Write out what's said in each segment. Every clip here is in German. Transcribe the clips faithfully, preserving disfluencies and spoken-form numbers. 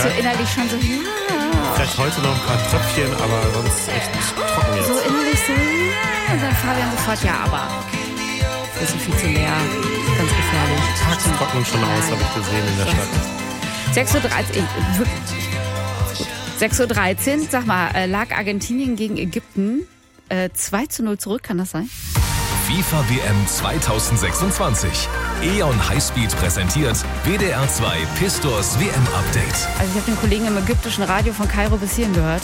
so innerlich schon so, ja. Vielleicht heute noch ein paar Tröpfchen, aber sonst echt trocken jetzt. So innerlich so, ja. Und dann Fabian sofort, ja, aber das ist viel zu leer. Ganz gefährlich. Tags trocknen schon aus, habe ich gesehen in der Stadt. sechs Uhr dreizehn, wirklich. sechs Uhr dreizehn, sag mal, lag Argentinien gegen Ägypten äh, zwei zu null zurück, kann das sein? FIFA W M zwanzig sechsundzwanzig. E ON Highspeed präsentiert W D R zwei Pistors W M-Update. Also ich habe den Kollegen im ägyptischen Radio von Kairo bis hierhin gehört.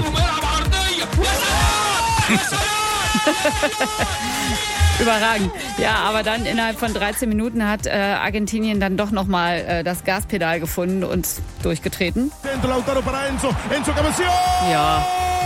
Überragend. Ja, aber dann innerhalb von dreizehn Minuten hat äh, Argentinien dann doch nochmal äh, das Gaspedal gefunden und durchgetreten. Ja.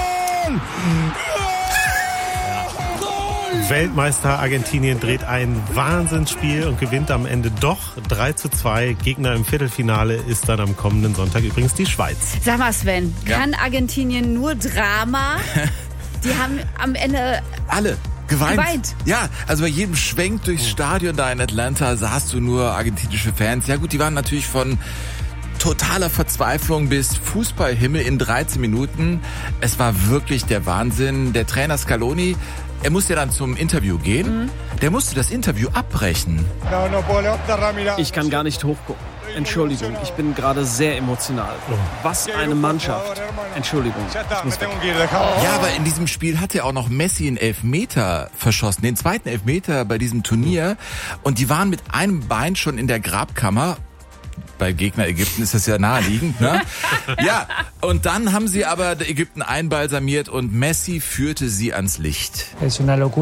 Weltmeister Argentinien dreht ein Wahnsinnsspiel und gewinnt am Ende doch drei zu zwei. Gegner im Viertelfinale ist dann am kommenden Sonntag übrigens die Schweiz. Sag mal, Sven, Ja. kann Argentinien nur Drama? Die haben am Ende... Alle. Geweint. Geweint. Ja, also bei jedem Schwenk durchs Stadion da in Atlanta sahst du nur argentinische Fans. Ja gut, die waren natürlich von totaler Verzweiflung bis Fußballhimmel in dreizehn Minuten. Es war wirklich der Wahnsinn. Der Trainer Scaloni, er musste dann zum Interview gehen. Mhm. Der musste das Interview abbrechen. Ich kann gar nicht hochgucken. Entschuldigung, ich bin gerade sehr emotional. Was eine Mannschaft. Entschuldigung, ich muss weg. Ja, aber in diesem Spiel hat ja auch noch Messi einen Elfmeter verschossen, den zweiten Elfmeter bei diesem Turnier. Und die waren mit einem Bein schon in der Grabkammer. Bei Gegner Ägypten ist das ja naheliegend, ne? Ja, und dann haben sie aber Ägypten einbalsamiert und Messi führte sie ans Licht. Es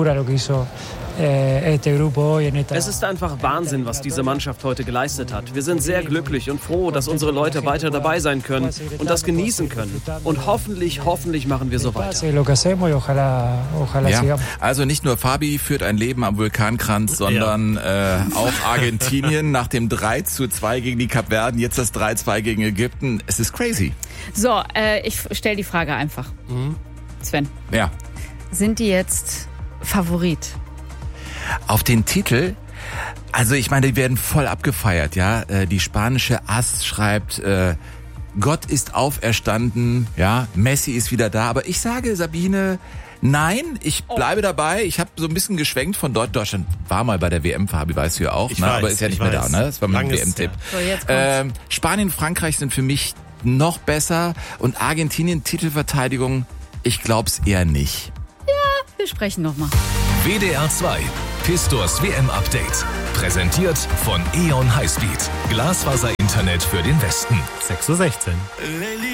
ist einfach Wahnsinn, was diese Mannschaft heute geleistet hat. Wir sind sehr glücklich und froh, dass unsere Leute weiter dabei sein können und das genießen können. Und hoffentlich, hoffentlich machen wir so weiter. Ja, also nicht nur Fabi führt ein Leben am Vulkankranz, sondern äh, auch Argentinien nach dem drei zu zwei gegen die Kapverden, jetzt das drei zu zwei gegen Ägypten. Es ist crazy. So, äh, ich stelle die Frage einfach. Mhm. Sven, Ja. sind die jetzt Favorit? Auf den Titel, also ich meine, die werden voll abgefeiert, ja. Äh, Die spanische A S schreibt, äh, Gott ist auferstanden, ja, Messi ist wieder da. Aber ich sage, Sabine, nein, ich bleibe dabei. Ich habe so ein bisschen geschwenkt von dort. Deutschland war mal bei der W M, Fabi, weißt du ja auch, Ich ne? weiß, Aber ist ja ich nicht mehr weiß. da, ne? Das war mein Langes, W M-Tipp. So, jetzt kommt's. Ähm, Spanien, Frankreich sind für mich noch besser und Argentinien Titelverteidigung, ich glaub's eher nicht. Wir sprechen nochmal. W D R zwei Pistors W M-Update. Präsentiert von E ON Highspeed. Glasfaser-Internet für den Westen. sechs Uhr sechzehn.